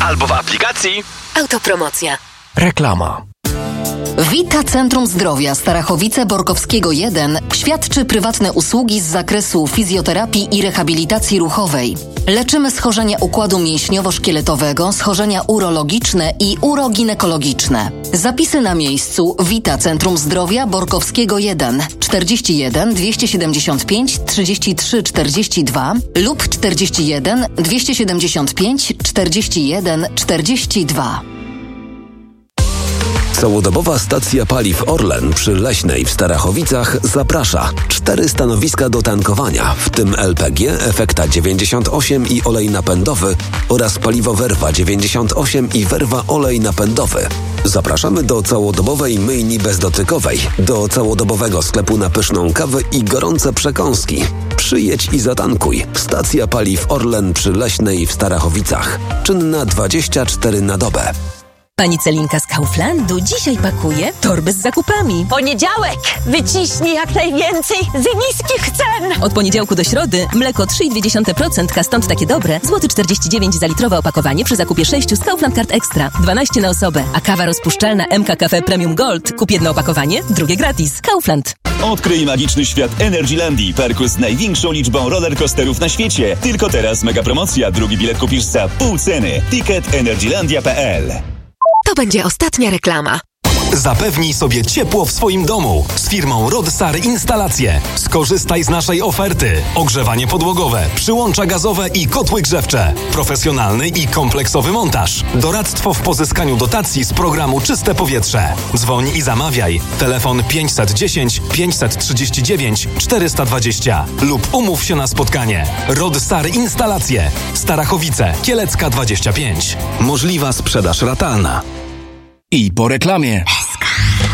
albo w aplikacji Autopromocja. Reklama. Vita Centrum Zdrowia Starachowice-Borkowskiego 1 świadczy prywatne usługi z zakresu fizjoterapii i rehabilitacji ruchowej. Leczymy schorzenia układu mięśniowo-szkieletowego, schorzenia urologiczne i uroginekologiczne. Zapisy na miejscu Vita Centrum Zdrowia Borkowskiego 1 41 275 33 42 lub 41 275 41 42. Całodobowa stacja paliw Orlen przy Leśnej w Starachowicach zaprasza. 4 stanowiska do tankowania, w tym LPG, Efekta 98 i olej napędowy oraz paliwo Werwa 98 i Werwa olej napędowy. Zapraszamy do całodobowej myjni bezdotykowej, do całodobowego sklepu na pyszną kawę i gorące przekąski. Przyjedź i zatankuj. Stacja paliw Orlen przy Leśnej w Starachowicach. Czynna 24 na dobę. Pani Celinka z Kauflandu dzisiaj pakuje torby z zakupami. Poniedziałek! Wyciśnij jak najwięcej z niskich cen! Od poniedziałku do środy mleko 3,2%, stąd takie dobre. Złoty 49 za litrowe opakowanie przy zakupie 6 z Kaufland Card Extra. 12 na osobę. A kawa rozpuszczalna MK Cafe Premium Gold. Kup jedno opakowanie, drugie gratis. Kaufland. Odkryj magiczny świat Energylandii, parku z największą liczbą rollercoasterów na świecie. Tylko teraz mega promocja. Drugi bilet kupisz za pół ceny. Ticket energylandia.pl. To będzie ostatnia reklama. Zapewnij sobie ciepło w swoim domu z firmą Rodsar Instalacje. Skorzystaj z naszej oferty. Ogrzewanie podłogowe, przyłącza gazowe i kotły grzewcze. Profesjonalny i kompleksowy montaż. Doradztwo w pozyskaniu dotacji z programu Czyste Powietrze. Dzwoń i zamawiaj. Telefon 510 539 420 lub umów się na spotkanie. Rodsar Instalacje. Starachowice, Kielecka 25. Możliwa sprzedaż ratalna. I po reklamie.